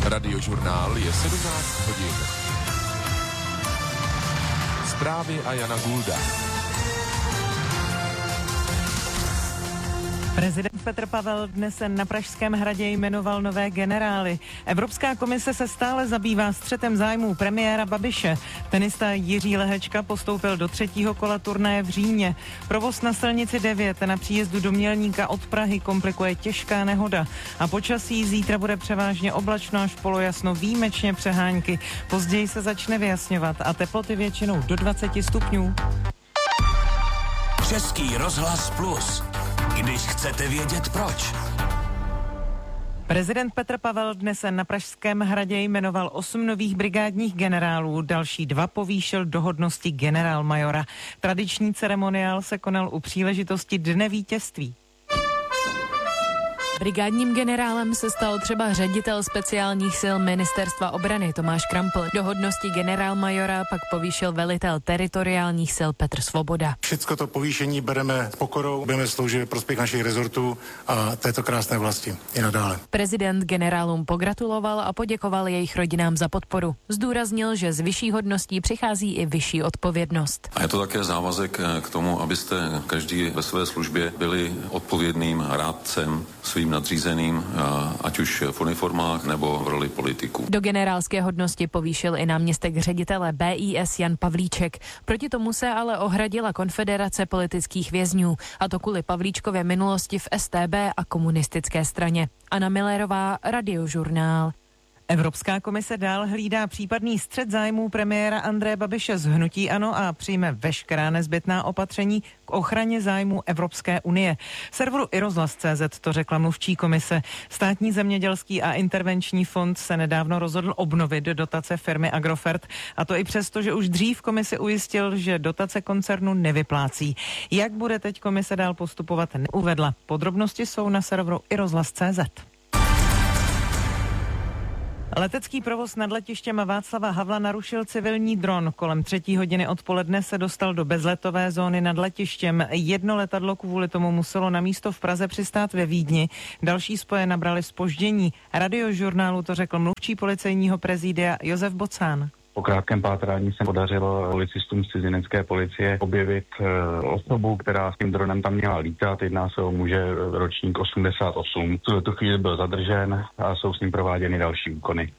Radiožurnál je 17 hodin. Zprávy a Jana Gulda. Prezident Petr Pavel dnes na Pražském hradě jmenoval nové generály. Evropská komise se stále zabývá střetem zájmů premiéra Babiše. Tenista Jiří Lehečka postoupil do 3. kola turnaje v Římě. Provoz na silnici 9 na příjezdu do Mělníka od Prahy komplikuje těžká nehoda. A počasí zítra bude převážně oblačno až polojasno, výjimečně přehánky. Později se začne vyjasňovat a teploty většinou do 20 stupňů. Český rozhlas Plus. Když chcete vědět proč. Prezident Petr Pavel dnes na Pražském hradě jmenoval 8 nových brigádních generálů, další 2 povýšil do hodnosti generálmajora. Tradiční ceremoniál se konal u příležitosti Dne vítězství. Brigádním generálem se stal třeba ředitel speciálních sil Ministerstva obrany Tomáš Krampl. Do hodnosti generálmajora pak povýšil velitel teritoriálních sil Petr Svoboda. Všecko to povýšení bereme s pokorou, budeme sloužit ve prospěch našich rezortů a této krásné vlasti i nadále. Prezident generálům pogratuloval a poděkoval jejich rodinám za podporu. Zdůraznil, že z vyšší hodností přichází i vyšší odpovědnost. A je to také závazek k tomu, abyste každý ve své službě byli odpovědným rádcem svým nadřízeným, ať už v uniformách nebo v roli politiků. Do generálské hodnosti povýšil i náměstek ředitele BIS Jan Pavlíček. Proti tomu se ale ohradila Konfederace politických vězňů, a to kvůli Pavlíčkově minulosti v StB a komunistické straně. Anna Millerová, Radiožurnál. Evropská komise dál hlídá případný střet zájmů premiéra Andreje Babiše z hnutí ANO a přijme veškerá nezbytná opatření k ochraně zájmů Evropské unie. Serveru iRozhlas.cz to řekla mluvčí komise. Státní zemědělský a intervenční fond se nedávno rozhodl obnovit dotace firmy Agrofert, a to i přesto, že už dřív komisi ujistil, že dotace koncernu nevyplácí. Jak bude teď komise dál postupovat, neuvedla. Podrobnosti jsou na serveru iRozhlas.cz. Letecký provoz nad letištěm Václava Havla narušil civilní dron. Kolem 3. hodiny odpoledne se dostal do bezletové zóny nad letištěm. Jedno letadlo kvůli tomu muselo na místo v Praze přistát ve Vídni. Další spoje nabrali zpoždění. Radiožurnálu to řekl mluvčí policejního prezidia Josef Bocán. Po krátkém pátrání se podařilo policistům z cizinecké policie objevit osobu, která s tím dronem tam měla lítat. Jedná se o muže ročník 88. V tu chvíli byl zadržen a jsou s ním prováděny další úkony.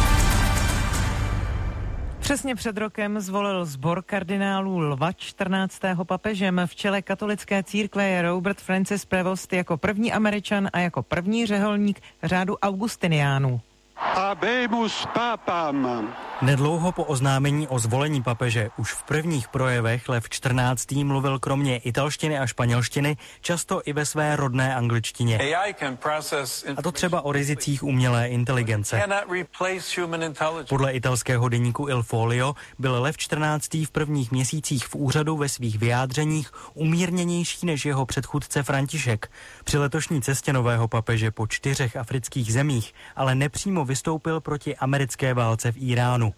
Přesně před rokem zvolil sbor kardinálů Lva 14. papežem. V čele katolické církve je Robert Francis Prevost jako první Američan a jako první řeholník řádu Augustiniánů. Habemus papam. Nedlouho po oznámení o zvolení papeže už v prvních projevech Lev 14. mluvil kromě italštiny a španělštiny často i ve své rodné angličtině. A to třeba o rizicích umělé inteligence. Podle italského deníku Il Foglio byl Lev 14. v prvních měsících v úřadu ve svých vyjádřeních umírněnější než jeho předchůdce František. Při letošní cestě nového papeže po 4 afrických zemích ale nepřímo vystoupil proti americké válce v Iránu.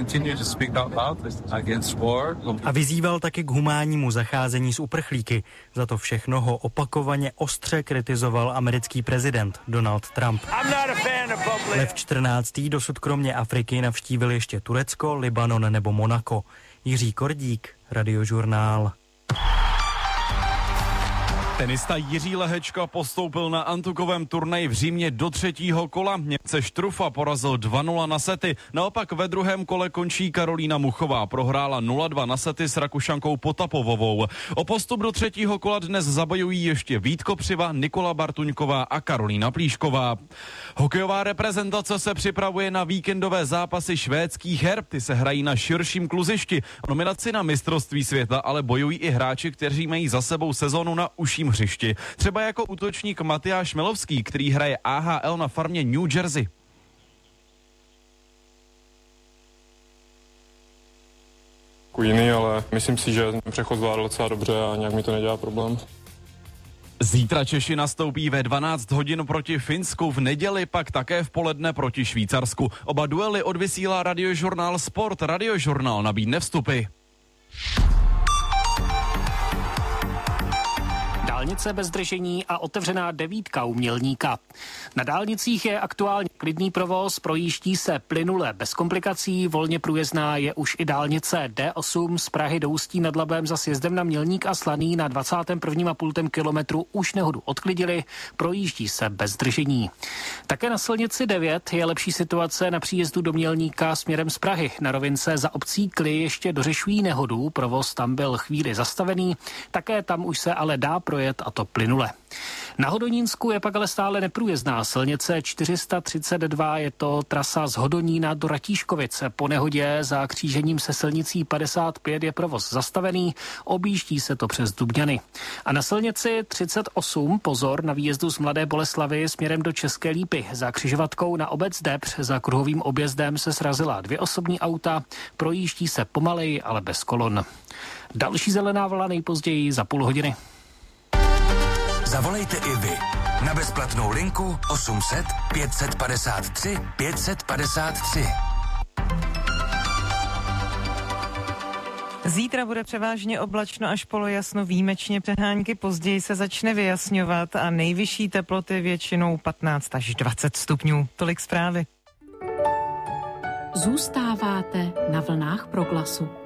A vyzýval taky k humánnímu zacházení s uprchlíky. Za to všechno ho opakovaně ostře kritizoval americký prezident Donald Trump. Lev 14. dosud kromě Afriky navštívil ještě Turecko, Libanon nebo Monako. Jiří Kordík, Radiožurnál. Tenista Jiří Lehečka postoupil na antukovém turnaji v Římě do 3. kola. Němce Štrufa porazil 2-0 na sety. Naopak ve druhém kole končí Karolína Muchová. Prohrála 0-2 na sety s Rakušankou Potapovovou. O postup do 3. kola dnes zabojují ještě Vít Kopřiva, Nikola Bartuňková a Karolína Plíšková. Hokejová reprezentace se připravuje na víkendové zápasy švédských her. Ty se hrají na širším kluzišti. Nominaci na mistrovství světa ale bojují i hráči, kteří mají za sebou sezonu na užším hřišti. Třeba jako útočník Matyáš Melovský, který hraje AHL na farmě New Jersey. Jiný, ale myslím si, že přechod zvládl docela dobře a nějak mi to nedělá problém. Zítra Češi nastoupí ve 12 hodin proti Finsku, v neděli pak také v poledne proti Švýcarsku. Oba duely odvysílá Radiožurnál Sport. Radiožurnál nabídne vstupy. dálnice bez zdržení a otevřená 9 u Mělníka. Na dálnicích je aktuálně klidný provoz, projíždí se plynule bez komplikací, volně průjezdná je už i dálnice D8 z Prahy do Ústí nad Labem za sjezdem na Mělník a Slaný na 21,5 kilometru už nehodu odklidili, projíždí se bez zdržení. Také na silnici 9 je lepší situace na příjezdu do Mělníka směrem z Prahy. Na rovince za obcí Kly ještě dořešují nehodu, provoz tam byl chvíli zastavený, také tam už se ale dá projet a to plynule. Na Hodonínsku je pak ale stále neprůjezdná silnice 432, je to trasa z Hodonína do Ratíškovice. Po nehodě za křížením se silnicí 55 je provoz zastavený, objíždí se to přes Dubňany. A na silnici 38 pozor na výjezdu z Mladé Boleslavi směrem do České Lípy. Za křižovatkou na obec Debř za kruhovým objezdem se srazila 2 osobní auta, projíždí se pomaleji, ale bez kolon. Další zelená vlna nejpozději za půl hodiny. Zavolejte i vy na bezplatnou linku 800 553 553. Zítra bude převážně oblačno až polojasno, výjimečně přehánky, později se začne vyjasňovat a nejvyšší teploty většinou 15 až 20 stupňů. Tolik zprávy. Zůstáváte na vlnách Proglasu.